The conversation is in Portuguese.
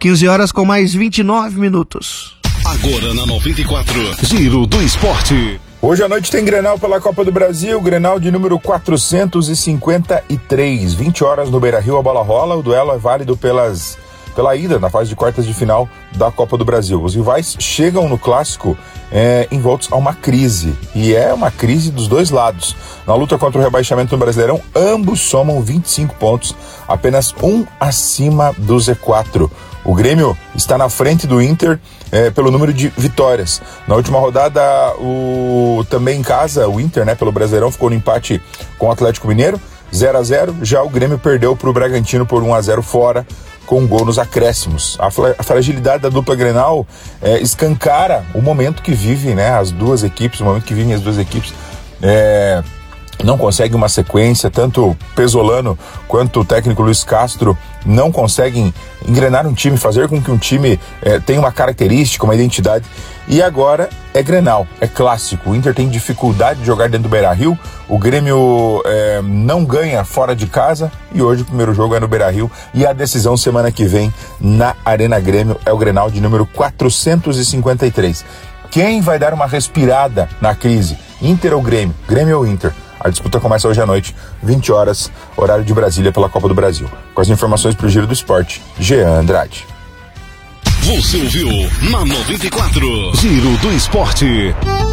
15 horas com mais 29 minutos. Agora na 94, Giro do Esporte. Hoje à noite tem Grenal pela Copa do Brasil, Grenal de número 453. 20 horas no Beira-Rio, a bola rola. O duelo é válido pela ida na fase de quartas de final da Copa do Brasil. Os rivais chegam no clássico envoltos a uma crise, e é uma crise dos dois lados. Na luta contra o rebaixamento no Brasileirão, ambos somam 25 pontos, apenas um acima do Z4. O Grêmio está na frente do Inter pelo número de vitórias. Na última rodada, também em casa, o Inter, pelo Brasileirão, ficou no empate com o Atlético Mineiro, 0-0. Já o Grêmio perdeu para o Bragantino por 1-0 fora, com um gol nos acréscimos. A fragilidade da dupla Grenal escancara o momento que vivem as duas equipes, não conseguem uma sequência, tanto Pesolano quanto o técnico Luiz Castro não conseguem engrenar um time, fazer com que um time tenha uma característica, uma identidade. E agora é Grenal, é clássico. O Inter tem dificuldade de jogar dentro do Beira-Rio, o Grêmio não ganha fora de casa, e hoje o primeiro jogo é no Beira-Rio, e a decisão semana que vem na Arena Grêmio é o Grenal de número 453. Quem vai dar uma respirada na crise? Inter ou Grêmio? Grêmio ou Inter? A disputa começa hoje à noite, 20 horas, horário de Brasília, pela Copa do Brasil. Com as informações para o Giro do Esporte, Jean Andrade. Você ouviu na 94, Giro do Esporte.